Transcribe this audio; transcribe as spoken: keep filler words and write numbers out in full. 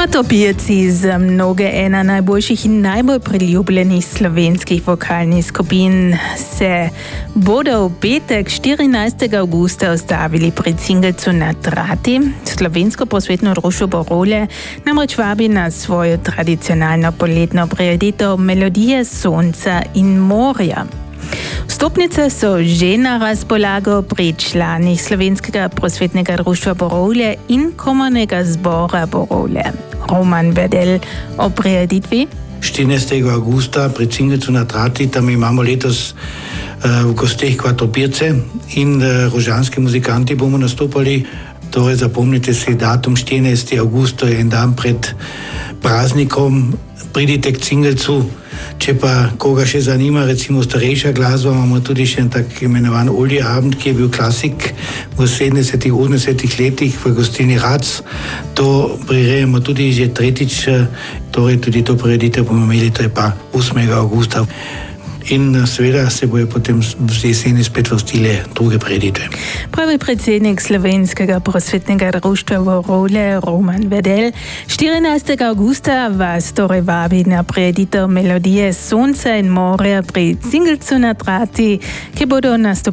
Kotopijci z mnoge ena najboljših in najbolj priljubljenih slovenskih vokalnih skupin se bodo v petek štirinajstega avgusta ustavili pred singelcu Na trati. Slovensko prosvetno društvo Borole namreč vabi na svojo tradicionalno poletno prireditev Melodije sonca in morja. Vstopnice so že na razpolago pri članih Slovenskega prosvetnega društva Borole in komornega zbora Borole. Roman Vedel o prireditvi. štirinajstega avgusta pred singelcu Na trati, tam imamo letos uh, v gosteh Kotopijce in uh, rožanski muzikanti bomo nastopali. Torej zapomnite si datum štirinajstega avgusta, je en dan pred praznikom. Pridite k singelcu. Če pa koga še zanima, recimo starejša glasba, imamo tudi še en tak imenovan Oldi Abend, ki je bil klasik v sedemdesetih, osemdesetih letih v gostilni Rac. To prirejamo tudi že tretjič, torej tudi to prireditev bomo imeli, to je pa osmega avgusta. In seveda se bojo potem v jeseni spet vrstile druge prireditve. Pravi predsednik Slovenskega prosvetnega društva Borole Roman Vedel. štirinajstega avgusta vas torej vabi na prireditev Melodije sonca in morja pri singelcu Na trati, ki bodo nastopili